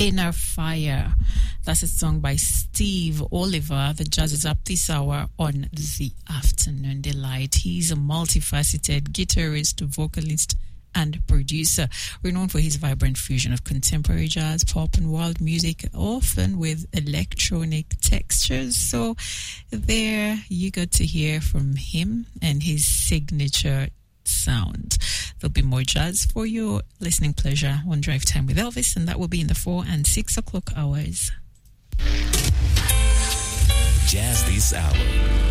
Inner Fire. That's a song by Steve Oliver. The jazz is up this hour on The Afternoon Delight. He's a multifaceted guitarist, vocalist, and producer, renowned for his vibrant fusion of contemporary jazz, pop, and world music, often with electronic textures. So there you got to hear from him and his signature sound. There'll be more jazz for your listening pleasure on Drive Time with Elvis, and that will be in the 4 and 6 o'clock hours. Jazz this hour.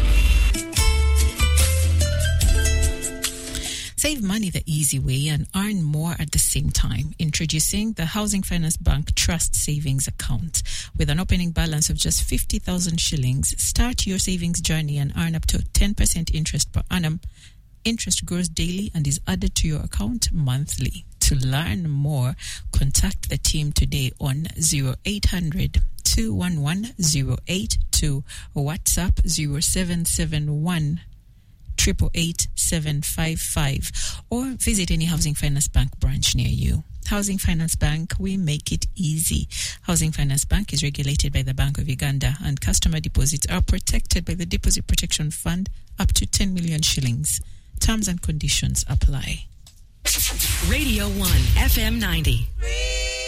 Save money the easy way and earn more at the same time. Introducing the Housing Finance Bank Trust Savings Account. With an opening balance of just 50,000 shillings, start your savings journey and earn up to 10% interest per annum. Interest grows daily and is added to your account monthly. To learn more, contact the team today on 0800 211 082 or WhatsApp 0771 888 755 or visit any Housing Finance Bank branch near you. Housing Finance Bank, we make it easy. Housing Finance Bank is regulated by the Bank of Uganda, and customer deposits are protected by the Deposit Protection Fund up to 10 million shillings. Terms and conditions apply. Radio 1 FM 90.